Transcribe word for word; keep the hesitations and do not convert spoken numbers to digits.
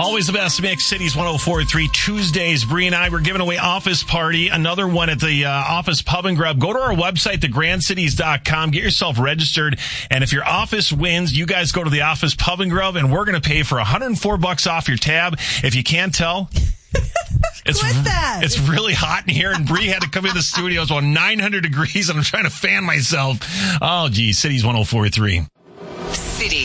Always the best mix, Cities one oh four point three. Tuesdays, Bree and I were giving away Office Party, another one at the uh, Office Pub and Grub. Go to our website, the grand cities dot com. Get yourself registered. And if your office wins, you guys go to the Office Pub and Grub, and we're going to pay for one hundred four bucks off your tab. If you can't tell, it's What's that? It's really hot in here, and Bree had to come in the studio. It's about nine hundred degrees, and I'm trying to fan myself. Oh, geez, Cities one oh four point three. City